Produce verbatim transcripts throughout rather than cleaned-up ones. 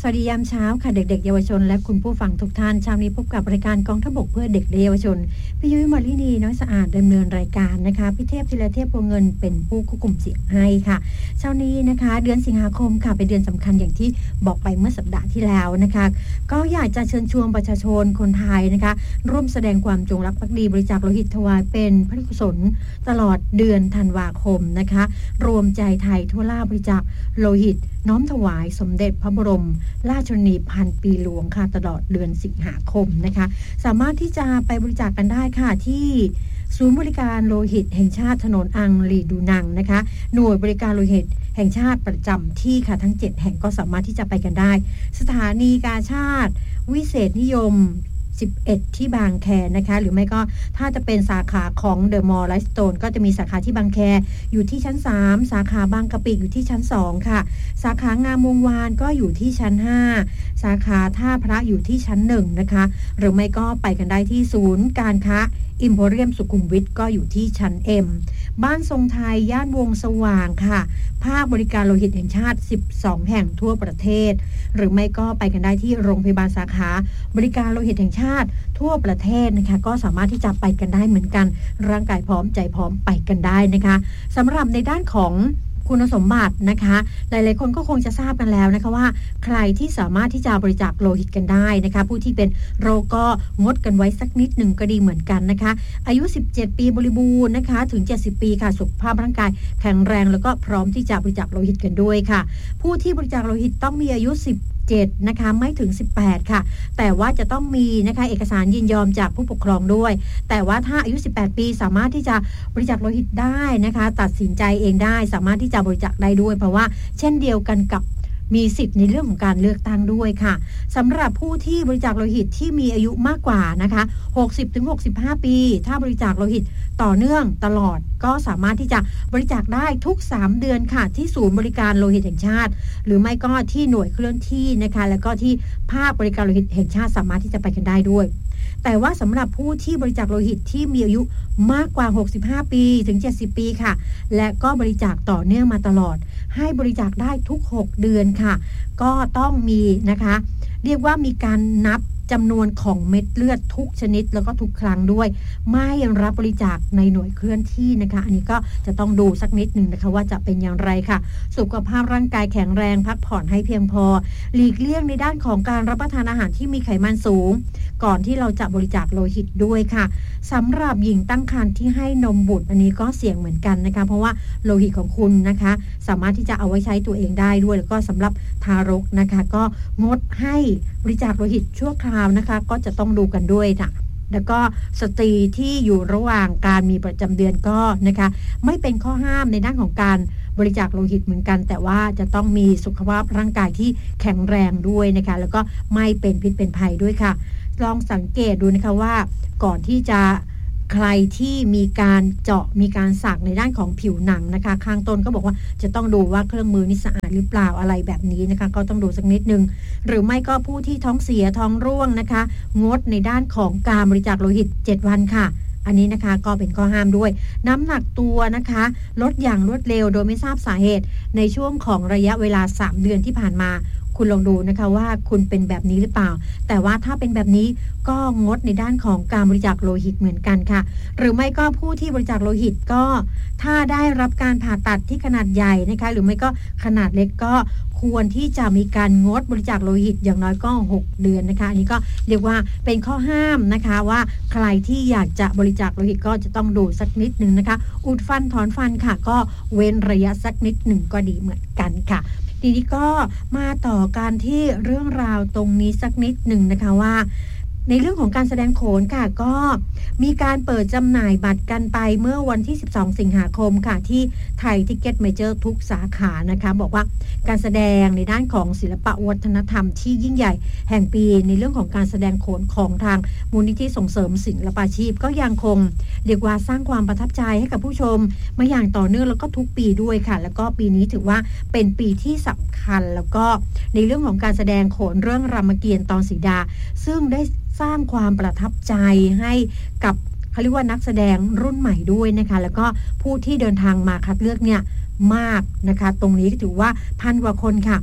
วัสดียามเช้าค่ะเด็กๆเยาวชนและคุณผู้ฟังทุกท่านเช้านี้พบกับรายการกองทัพบกเพื่อเด็กและเยาวชนพี่ยุ้ยมอลินีน้อยสะอาดดำเนินรายการนะคะพี่เทพธีรเทพพวงเงินเป็นผู้ควบคุมเสียงให้ค่ะเช้านี้นะคะเดือนสิงหาคมค่ะเป็นเดือนสำคัญอย่างที่บอกไปเมื่อสัปดาห์ที่แล้วนะคะก็อยากจะเชิญชวนประชาชนคนไทยนะคะร่วมแสดงความจงรักภักดีบริจาคโลหิตถวายเป็นพระกุศลตลอดเดือนธันวาคมนะคะรวมใจไทยทั่วล่าบริจาคโลหิตน้อมถวายสมเด็จพระบรมราชชนนีพันปีหลวงค่ะตลอดเดือนสิงหาคมนะคะสามารถที่จะไปบริจาคกันได้ค่ะที่ศูนย์บริการโลหิตแห่งชาติถนนอังรีดูนังนะคะหน่วยบริการโลหิตแห่งชาติประจำที่ค่ะทั้งเจ็ดแห่งก็สามารถที่จะไปกันได้สถานีกาชาติวิเศษนิยมสิบเอ็ดที่บางแคนะคะหรือไม่ก็ถ้าจะเป็นสาขาของเดอะมอลล์ไลฟ์สโตนก็จะมีสาขาที่บางแคอยู่ที่ชั้นสามสาขาบางกะปิอยู่ที่ชั้นสองค่ะสาขางามวงวานก็อยู่ที่ชั้นห้าสาขาท่าพระอยู่ที่ชั้นหนึ่งนะคะหรือไม่ก็ไปกันได้ที่ศูนย์การค้าอิมโพเรียมสุขุมวิทก็อยู่ที่ชั้น M บ้านทรงไทยย่านวงสว่างค่ะภาคบริการโลหิตแห่งชาติสิบสองแห่งทั่วประเทศหรือไม่ก็ไปกันได้ที่โรงพยาบาลสาขาบริการโลหิตแห่งชาติทั่วประเทศนะคะก็สามารถที่จะไปกันได้เหมือนกันร่างกายพร้อมใจพร้อมไปกันได้นะคะสำหรับในด้านของคุณสมบัตินะคะหลายๆคนก็คงจะทราบกันแล้วนะคะว่าใครที่สามารถที่จะบริจาคโลหิตกันได้นะคะผู้ที่เป็นโรคก็งดกันไว้สักนิดหนึ่งก็ดีเหมือนกันนะคะอายุสิบเจ็ดปีบริบูรณ์นะคะถึงเจ็ดสิบปีค่ะสุขภาพร่างกายแข็งแรงแล้วก็พร้อมที่จะบริจาคโลหิตกันด้วยค่ะผู้ที่บริจาคโลหิตต้องมีอายุสิบเจ็ดนะคะไม่ถึงสิบแปดค่ะแต่ว่าจะต้องมีนะคะเอกสารยินยอมจากผู้ปกครองด้วยแต่ว่าถ้าอายุสิบแปดปีสามารถที่จะบริจาคโลหิตได้นะคะตัดสินใจเองได้สามารถที่จะบริจาคได้ด้วยเพราะว่าเช่นเดียวกันกับมีสิทธิ์ในเรื่องของการเลือกตั้งด้วยค่ะสำหรับผู้ที่บริจาคโลหิตที่มีอายุมากกว่านะคะหกสิบถึงหกสิบห้าปีถ้าบริจาคโลหิตต่อเนื่องตลอดก็สามารถที่จะบริจาคได้ทุกสามเดือนค่ะที่ศูนย์บริการโลหิตแห่งชาติหรือไม่ก็ที่หน่วยเคลื่อนที่นะคะแล้วก็ที่ภาคบริการโลหิตแห่งชาติสามารถที่จะไปกันได้ด้วยแต่ว่าสำหรับผู้ที่บริจาคโลหิตที่มีอายุมากกว่าหกสิบห้าปีถึงเจ็ดสิบปีค่ะและก็บริจาคต่อเนื่องมาตลอดให้บริจาคได้ทุกหกเดือนค่ะก็ต้องมีนะคะเรียกว่ามีการนับจำนวนของเม็ดเลือดทุกชนิดแล้วก็ทุกครั้งด้วยไม่รับบริจาคในหน่วยเคลื่อนที่นะคะอันนี้ก็จะต้องดูสักนิดหนึ่งนะคะว่าจะเป็นอย่างไรค่ะสุขภาพร่างกายแข็งแรงพักผ่อนให้เพียงพอหลีกเลี่ยงในด้านของการรับประทานอาหารที่มีไขมันสูงก่อนที่เราจะบริจาคโลหิตด้วยค่ะสำหรับหญิงตั้งครรภ์ที่ให้นมบุตรอันนี้ก็เสี่ยงเหมือนกันนะคะเพราะว่าโลหิตของคุณนะคะสามารถที่จะเอาไว้ใช้ตัวเองได้ด้วยแล้วก็สำหรับทารกนะคะก็งดให้บริจาคโลหิตชั่วคราวนะคะก็จะต้องดูกันด้วยนะแล้วก็สตรีที่อยู่ระหว่างการมีประจำเดือนก็นะคะไม่เป็นข้อห้ามในด้านของการบริจาคโลหิตเหมือนกันแต่ว่าจะต้องมีสุขภาพร่างกายที่แข็งแรงด้วยนะคะแล้วก็ไม่เป็นพิษเป็นภัยด้วยค่ะลองสังเกตดูนะคะว่าก่อนที่จะใครที่มีการเจาะมีการสักในด้านของผิวหนังนะคะข้างต้นก็บอกว่าจะต้องดูว่าเครื่องมือนี่สะอาดหรือเปล่าอะไรแบบนี้นะคะก็ต้องดูสักนิดนึงหรือไม่ก็ผู้ที่ท้องเสียท้องร่วงนะคะงดในด้านของการบริจาคโลหิตเจ็ดวันค่ะอันนี้นะคะก็เป็นข้อห้ามด้วยน้ำหนักตัวนะคะลดอย่างรวดเร็วโดยไม่ทราบสาเหตุในช่วงของระยะเวลาสามเดือนที่ผ่านมาคุณลองดูนะคะว่าคุณเป็นแบบนี้หรือเปล่าแต่ว่าถ้าเป็นแบบนี้ก็งดในด้านของการบริจาคโลหิตเหมือนกันค่ะหรือไม่ก็ผู้ที่บริจาคโลหิตก็ถ้าได้รับการผ่าตัดที่ขนาดใหญ่นะคะหรือไม่ก็ขนาดเล็กก็ควรที่จะมีการงดบริจาคโลหิตอย่างน้อยก็หกเดือนนะคะอันนี้ก็เรียกว่าเป็นข้อห้ามนะคะว่าใครที่อยากจะบริจาคโลหิตก็จะต้องดูสักนิดนึงนะคะอุดฟันถอนฟันค่ะก็เว้นระยะสักนิดหนึ่งก็ดีเหมือนกันค่ะทีนี้ก็มาต่อการที่เรื่องราวตรงนี้สักนิดหนึ่งนะคะว่าในเรื่องของการแสดงโขนค่ะก็มีการเปิดจำหน่ายบัตรกันไปเมื่อวันที่สิบสองสิงหาคมค่ะที่ไทยทิกเก็ตเมเจอร์ทุกสาขานะคะบอกว่าการแสดงในด้านของศิลปะวัฒนธรรมที่ยิ่งใหญ่แห่งปีในเรื่องของการแสดงโขนของทางมูลนิธิส่งเสริมศิลปาชีพก็ยังคงเรียกว่าสร้างความประทับใจให้กับผู้ชมมาอย่างต่อเนื่องแล้วก็ทุกปีด้วยค่ะแล้วก็ปีนี้ถือว่าเป็นปีที่สำคัญแล้วก็ในเรื่องของการแสดงโขนเรื่องรามเกียรติ์ตอนสีดาซึ่งได้สร้างความประทับใจให้กับเขาเรียกว่านักแสดงรุ่นใหม่ด้วยนะคะแล้วก็ผู้ที่เดินทางมาคัดเลือกเนี่ยมากนะคะตรงนี้ถือว่าพันกว่าคนค่ะ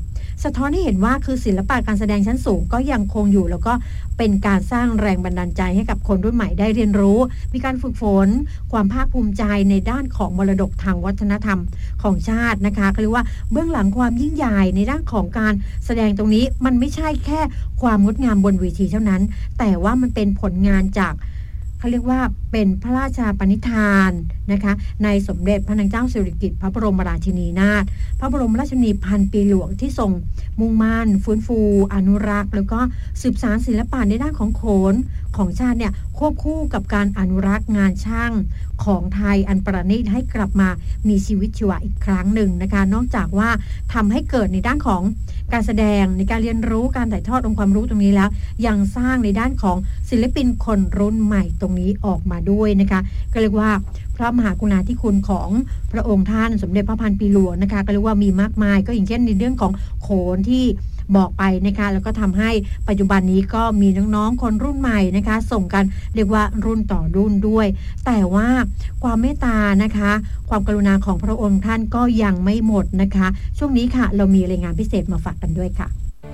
สะท้อนให้เห็นว่าคือศิลปะการแสดงชั้นสูงก็ยังคงอยู่แล้วก็เป็นการสร้างแรงบันดาลใจให้กับคนรุ่นใหม่ได้เรียนรู้มีการฝึกฝนความภาคภูมิใจในด้านของมรดกทางวัฒนธรรมของชาตินะคะเรียกว่าเบื้องหลังความยิ่งใหญ่ในด้านของการแสดงตรงนี้มันไม่ใช่แค่ความงดงามบนเวทีเท่านั้นแต่ว่ามันเป็นผลงานจากเขาเรียกว่าเป็นพระราชปณิธานนะคะในสมเด็จพระนางเจ้าสิริกิติ์พระบรมราชินีนาถพระบรมราชินีพันปีหลวงที่ทรงมุ่งมั่นฟื้นฟูอนุรักษ์แล้วก็สืบสานศิลปะในด้านของโขนของชาติเนี่ยควบคู่กับการอนุรักษ์งานช่างของไทยอันประณีตให้กลับมามีชีวิตชีวาอีกครั้งหนึ่งนะคะนอกจากว่าทำให้เกิดในด้านของการแสดงในการเรียนรู้การถ่ายทอดองค์ความรู้ตรงนี้แล้วยังสร้างในด้านของศิลปินคนรุ่นใหม่ตรงนี้ออกมาด้วยนะคะก็เรียกว่าพระมหากรุณาธิคุณของพระองค์ท่านสมเด็จพระพันปีหลวงนะคะก็เรียกว่ามีมากมายก็อย่างเช่นในเรื่องของโขนที่บอกไปนะคะแล้วก็ทำให้ปัจจุบันนี้ก็มีน้องๆคนรุ่นใหม่นะคะส่งกันเรียกว่ารุ่นต่อรุ่นด้วยแต่ว่าความเมตตานะคะความกรุณาของพระองค์ท่านก็ยังไม่หมดนะคะช่วงนี้ค่ะเรามีรายงานพิเศษมาฝากกันด้วยค่ะ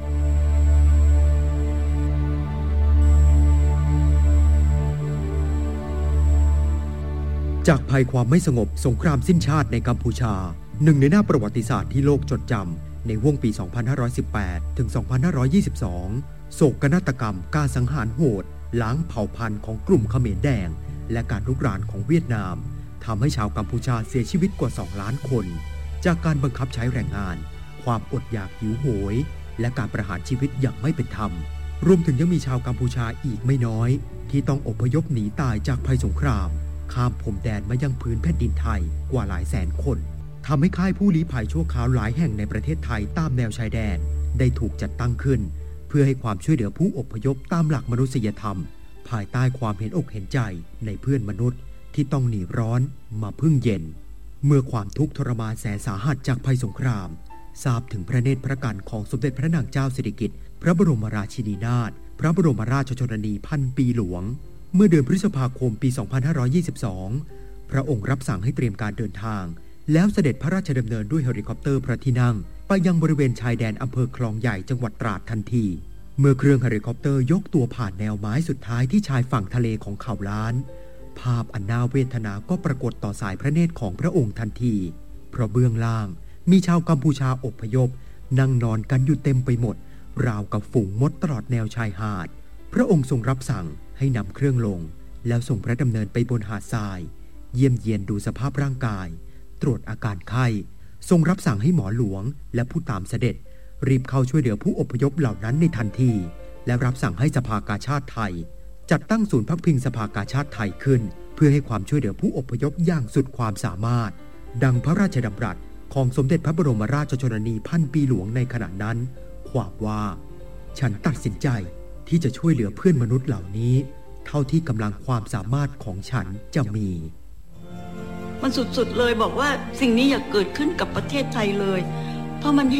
จากภัยความไม่สงบสงครามสิ้นชาติในกัมพูชาหนึ่งในหน้าประวัติศาสตร์ที่โลกจดจำในห้วงปี สองพันห้าร้อยสิบแปด ถึง สองพันห้าร้อยยี่สิบสอง โศกนาฏกรรมการสังหารโหดล้างเผ่าพันธุ์ของกลุ่มเขมรแดงและการรุกรานของเวียดนามทำให้ชาวกัมพูชาเสียชีวิตกว่า สอง ล้านคนจากการบังคับใช้แรงงานความอดอยากหิวโหยและการประหารชีวิตอย่างไม่เป็นธรรมรวมถึงยังมีชาวกัมพูชาอีกไม่น้อยที่ต้องอพยพหนีตายจากภัยสงครามข้ามพรมแดนมายังพื้นแผ่นดินไทยกว่าหลายแสนคนทำให้ค่ายผู้ลี้ภัยชั่วคราวหลายแห่งในประเทศไทยตามแนวชายแดนได้ถูกจัดตั้งขึ้นเพื่อให้ความช่วยเหลือผู้อพยพตามหลักมนุษยธรรมภายใต้ความเห็นอกเห็นใจในเพื่อนมนุษย์ที่ต้องหนีร้อนมาพึ่งเย็นเมื่อความทุกข์ทรมานแสนสาหัสจากภัยสงครามทราบถึงพระเนตรพระกันของสมเด็จพระนางเจ้าสิริกิติ์พระบรมราชินีนาถพระบรมราชชนนีพันปีหลวงเมื่อเดือนพฤษภาคมปี สองพันห้าร้อยยี่สิบสอง พระองค์รับสั่งให้เตรียมการเดินทางแล้วเสด็จพระราชดำเนินด้วยเฮลิคอปเตอร์พระที่นั่งไปยังบริเวณชายแดนอำเภอคลองใหญ่จังหวัดตราดทันทีเมื่อเครื่องเฮลิคอปเตอร์ยกตัวผ่านแนวไม้สุดท้ายที่ชายฝั่งทะเลของเขาล้านภาพอันน่าเวทนาก็ปรากฏต่อสายพระเนตรของพระองค์ทันทีเพราะเบื้องล่างมีชาวกัมพูชาอพยพนั่งนอนกันอยู่เต็มไปหมดราวกับฝูงมดตลอดแนวชายหาดพระองค์ทรงรับสั่งให้นำเครื่องลงแล้วส่งพระดำเนินไปบนหาดทรายเยี่ยมเยียนดูสภาพร่างกายตรวจอาการไข้ทรงรับสั่งให้หมอหลวงและผู้ตามเสด็จรีบเข้าช่วยเหลือผู้อพยพเหล่านั้นในทันทีและรับสั่งให้สภากาชาดไทยจัดตั้งศูนย์พักพิงสภากาชาดไทยขึ้นเพื่อให้ความช่วยเหลือผู้อพยพอย่างสุดความสามารถดังพระราชดำรัสของสมเด็จพระบรมราชชนนีพันปีหลวงในขณะนั้นความว่าฉันตัดสินใจที่จะช่วยเหลือเพื่อนมนุษย์เหล่านี้เท่าที่กำลังความสามารถของฉันจะมีมันสุดๆเลยบอกว่าสิ่งนี้อย่าเกิดขึ้นกับประเทศไทยเลยเพราะมัน